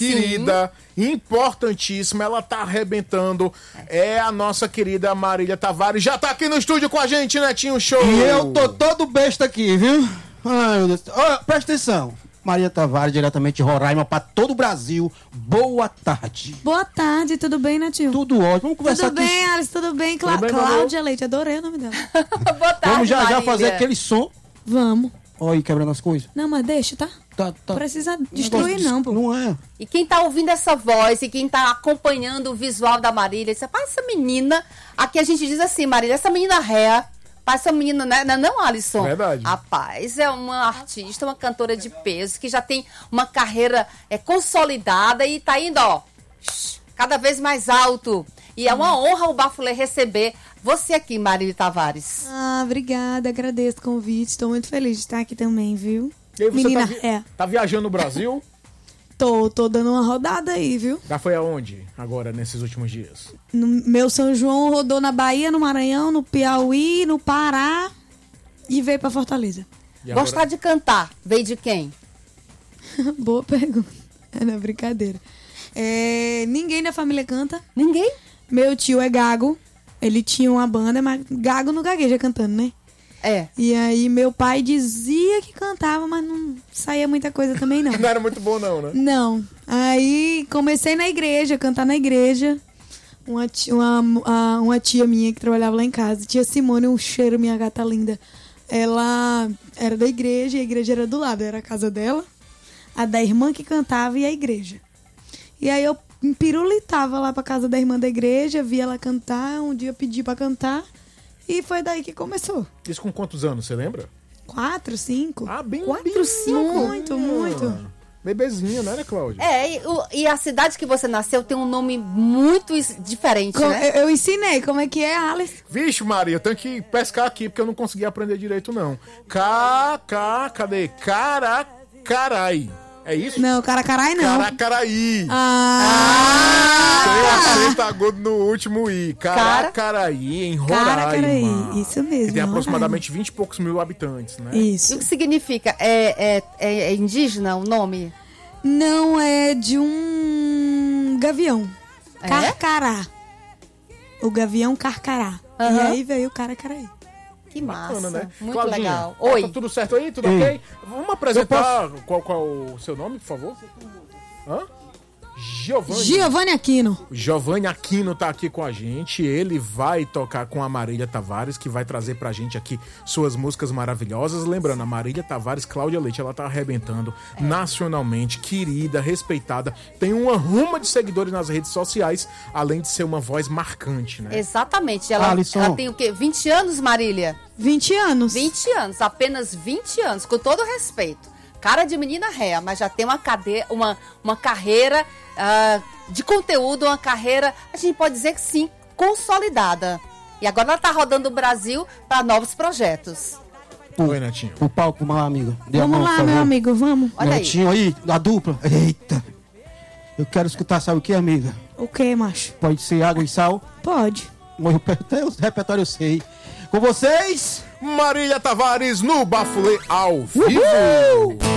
querida, importantíssima, ela tá arrebentando. É a nossa querida Marília Tavares. Já tá aqui no estúdio com a gente, Netinho Show. E eu tô todo besta aqui, viu? Ai, meu Deus. Presta atenção. Marília Tavares, diretamente de Roraima, para todo o Brasil. Boa tarde. Boa tarde, tudo bem, Netinho? Tudo ótimo. Vamos conversar tudo aqui. Bem, Alice, tudo bem? Tudo bem, Cláudia Leite, adorei o nome dela. Boa tarde, Vamos já Marília. fazer aquele som. Vamos. Olha aí, quebrando as coisas. Não, mas deixa, tá? Tá. Não precisa destruir, não, pô. Não é. E quem tá ouvindo essa voz e quem tá acompanhando o visual da Marília, diz, rapaz, essa menina, aqui a gente diz assim, Marília, essa menina réa, essa menina, né? Não, Alisson? Verdade. Rapaz, é uma artista, uma cantora de peso, que já tem uma carreira consolidada e tá indo, ó, cada vez mais alto. E é uma honra o Bafulê receber você aqui, Marília Tavares. Ah, obrigada, agradeço o convite. Estou muito feliz de estar aqui também, viu? E aí, você Menina, tá viajando no Brasil? Tô dando uma rodada aí, viu? Já foi aonde agora, nesses últimos dias? No meu São João rodou na Bahia, no Maranhão, no Piauí, no Pará e veio pra Fortaleza. E agora? Gostar de cantar, veio de quem? Boa pergunta. Não, brincadeira. Ninguém da família canta. Ninguém? Meu tio é gago. Ele tinha uma banda, mas gago não gagueja cantando, né? É. E aí meu pai dizia que cantava, mas não saía muita coisa também, não. Não era muito bom não, né? Não. Aí comecei na igreja, cantar na igreja. Uma tia minha que trabalhava lá em casa, tia Simone, um cheiro, minha gata linda. Ela era da igreja e a igreja era do lado, era a casa dela, a da irmã que cantava e a igreja. E aí eu pirulitava lá pra casa da irmã da igreja, via ela cantar, um dia eu pedi pra cantar e foi daí que começou. Isso com quantos anos, você lembra? 4, 5. Ah, bem 4, 5? Muito. Bebezinha, né, Cláudia? E a cidade que você nasceu tem um nome muito diferente, né? Eu ensinei como é que é, Alice. Vixe, Maria, eu tenho que pescar aqui porque eu não consegui aprender direito, não. Cadê? Caracarai. É isso? Não, Caracarai não. Caracaraí. Tem acento agudo no último I. Caracaraí, em Roraima. Caracaraí, isso mesmo. Que tem aproximadamente 20 e poucos mil habitantes, né? E Isso. o que significa? É indígena o nome? Não, é de um gavião. É? Carcará. O gavião Carcará. Aham. E aí veio o Caracaraí. Que massa. Bacana, né? Muito Claudinha, legal. Tá Oi. tudo certo aí? Tudo ok? Vamos apresentar qual o seu nome, por favor? Hã? Giovanni Aquino. O Giovanni Aquino tá aqui com a gente. Ele vai tocar com a Marília Tavares, que vai trazer pra gente aqui suas músicas maravilhosas. Lembrando, a Marília Tavares, Cláudia Leite, ela tá arrebentando nacionalmente, querida, respeitada. Tem uma ruma de seguidores nas redes sociais, além de ser uma voz marcante, né? Exatamente. Ela tem o quê? 20 anos, Marília? 20 anos. 20 anos, apenas 20 anos, com todo respeito. Cara de menina réa, mas já tem uma carreira de conteúdo, uma carreira, a gente pode dizer que sim, consolidada. E agora ela tá rodando o Brasil para novos projetos. Oi, Netinho. O palco, meu amigo. Vamos lá, meu amigo, vamos. Olha Netinho aí, a dupla. Eita. Eu quero escutar, sabe o que, amiga? O que, macho? Pode ser água e sal? Pode. Até o repertório eu sei. Com vocês... Marília Tavares no Bafulê ao vivo.